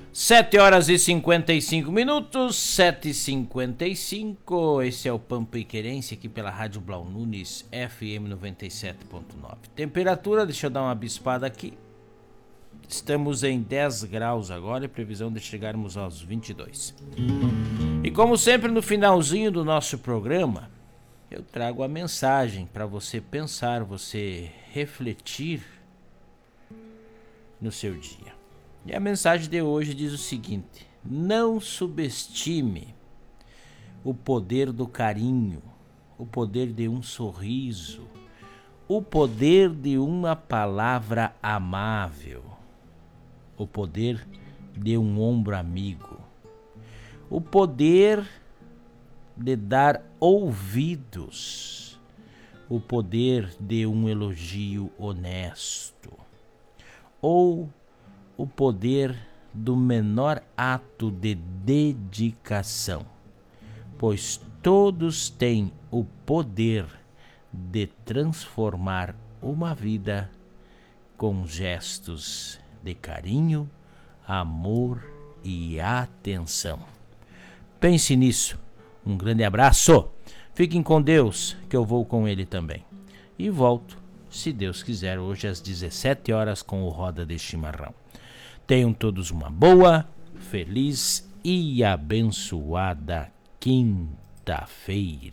7h55, 7h55, esse é o Pampa e Querência aqui pela Rádio Blau Nunes, FM 97.9. Temperatura, deixa eu dar uma bispada aqui, estamos em 10 graus agora e previsão de chegarmos aos 22. E como sempre no finalzinho do nosso programa, eu trago a mensagem para você pensar, você refletir no seu dia. E a mensagem de hoje diz o seguinte: não subestime o poder do carinho, o poder de um sorriso, o poder de uma palavra amável, o poder de um ombro amigo, o poder de dar ouvidos, o poder de um elogio honesto, ou o poder do menor ato de dedicação, pois todos têm o poder de transformar uma vida com gestos de carinho, amor e atenção. Pense nisso. Um grande abraço. Fiquem com Deus, que eu vou com Ele também. E volto, se Deus quiser, hoje às 17 horas com o Roda de Chimarrão. Tenham todos uma boa, feliz e abençoada quinta-feira.